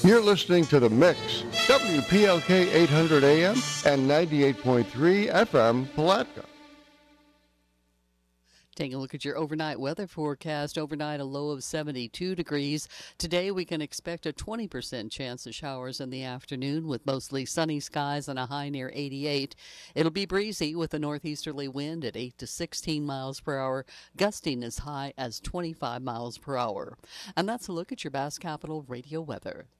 You're listening to The Mix, WPLK 800 AM and 98.3 FM, Palatka. Take a look at your overnight weather forecast. Overnight, a low of 72 degrees. Today, we can expect a 20% chance of showers in the afternoon with mostly sunny skies and a high near 88. It'll be breezy with a northeasterly wind at 8 to 16 miles per hour, gusting as high as 25 miles per hour. And that's a look at your Bass Capital radio weather.